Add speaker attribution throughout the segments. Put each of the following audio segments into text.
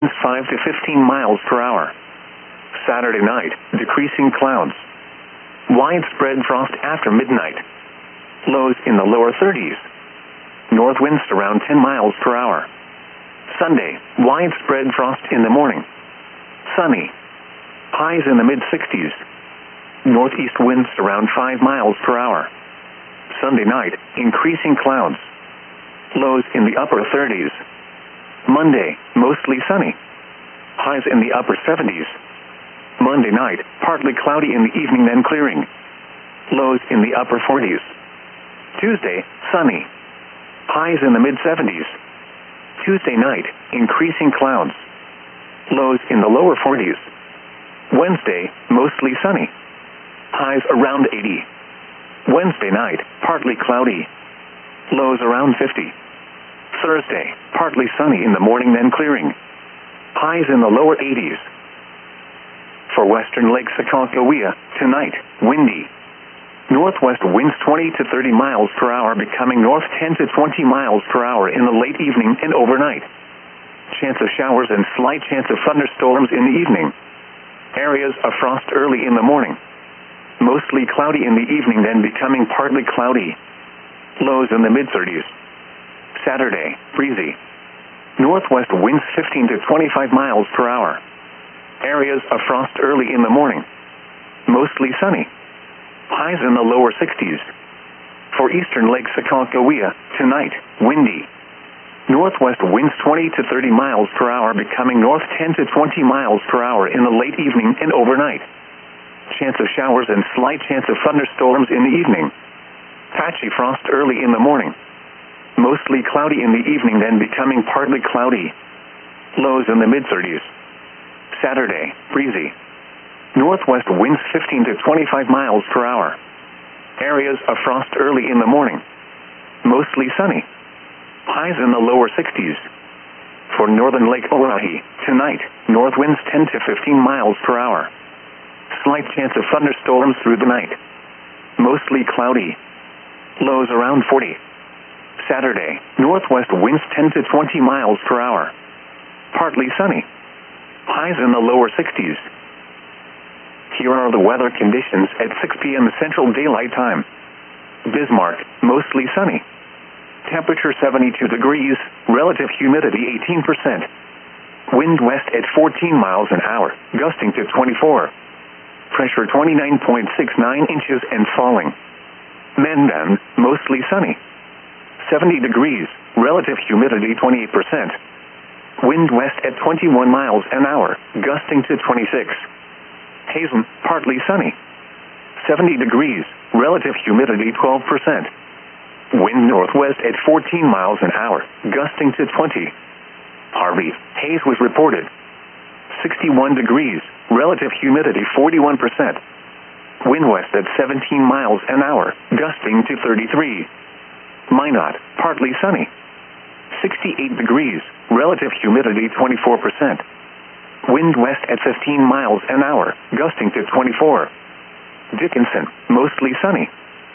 Speaker 1: 5 to 15 miles per hour. Saturday night, decreasing clouds. Widespread frost after midnight. Lows in the lower 30s. North winds around 10 miles per hour. Sunday, widespread frost in the morning. Sunny. Highs in the mid-60s. Northeast winds around 5 miles per hour. Sunday night, increasing clouds. Lows in the upper 30s. Monday, mostly sunny. Highs in the upper 70s. Monday night, partly cloudy in the evening then clearing. Lows in the upper 40s. Tuesday, sunny. Highs in the mid-70s. Tuesday night, increasing clouds. Lows in the lower 40s. Wednesday, mostly sunny. Highs around 80. Wednesday night, partly cloudy. Lows around 50. Thursday, partly sunny in the morning then clearing. Highs in the lower 80s. For western Lake Sakakawea, tonight, windy. Northwest winds 20 to 30 miles per hour becoming north 10 to 20 miles per hour in the late evening and overnight. Chance of showers and slight chance of thunderstorms in the evening. Areas of frost early in the morning. Mostly cloudy in the evening then becoming partly cloudy. Lows in the mid-30s. Saturday, breezy. Northwest winds 15 to 25 miles per hour. Areas of frost early in the morning. Mostly sunny. Highs in the lower 60s. For eastern Lake Sakakawea, tonight, windy. Northwest winds 20 to 30 miles per hour becoming north 10 to 20 miles per hour in the late evening and overnight. Chance of showers and slight chance of thunderstorms in the evening. Patchy frost early in the morning. Mostly cloudy in the evening then becoming partly cloudy. Lows in the mid-30s. Saturday, breezy. Northwest winds 15 to 25 miles per hour. Areas of frost early in the morning. Mostly sunny. Highs in the lower 60s. For northern Lake Oahe, tonight, north winds 10 to 15 miles per hour. Slight chance of thunderstorms through the night. Mostly cloudy. Lows around 40. Saturday, northwest winds 10 to 20 miles per hour. Partly sunny. Highs in the lower 60s. Here are the weather conditions at 6 p.m. Central Daylight Time. Bismarck, mostly sunny. Temperature 72 degrees, relative humidity 18%. Wind west at 14 miles an hour, gusting to 24. Pressure 29.69 inches and falling. Mandan, mostly sunny. 70 degrees, relative humidity 28%. Wind west at 21 miles an hour, gusting to 26. Hazen, partly sunny. 70 degrees, relative humidity 12%. Wind northwest at 14 miles an hour, gusting to 20. Harvey, haze was reported. 61 degrees, relative humidity 41%. Wind west at 17 miles an hour, gusting to 33. Minot, partly sunny. 68 degrees, relative humidity 24%. Wind west at 15 miles an hour, gusting to 24. Dickinson, mostly sunny.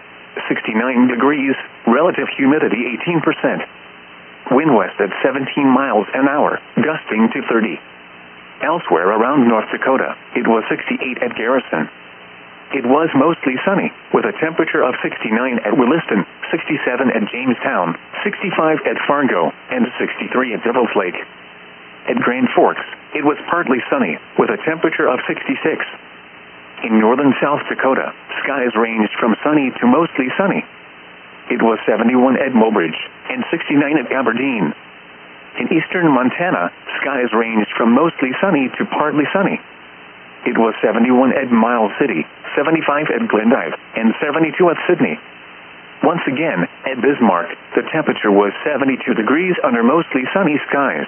Speaker 1: 69 degrees, relative humidity 18%. Wind west at 17 miles an hour, gusting to 30. Elsewhere around North Dakota, it was 68 at Garrison. It was mostly sunny, with a temperature of 69 at Williston, 67 at Jamestown, 65 at Fargo, and 63 at Devil's Lake. At Grand Forks, it was partly sunny, with a temperature of 66. In northern South Dakota, skies ranged from sunny to mostly sunny. It was 71 at Mobridge, and 69 at Aberdeen. In eastern Montana, skies ranged from mostly sunny to partly sunny. It was 71 at Miles City, 75 at Glendive, and 72 at Sydney. Once again, at Bismarck, the temperature was 72 degrees under mostly sunny skies.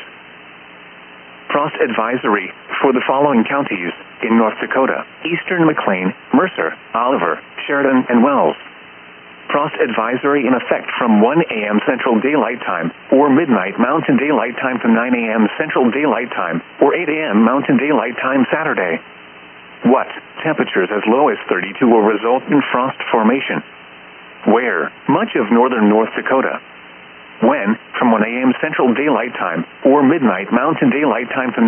Speaker 1: Frost advisory for the following counties in North Dakota: eastern McLean, Mercer, Oliver, Sheridan, and Wells. Frost advisory in effect from 1 a.m. Central Daylight Time or midnight Mountain Daylight Time to 9 a.m. Central Daylight Time or 8 a.m. Mountain Daylight Time Saturday. What? Temperatures as low as 32 will result in frost formation. Where? Much of northern North Dakota. When? From 1 a.m. Central Daylight Time or midnight Mountain Daylight Time to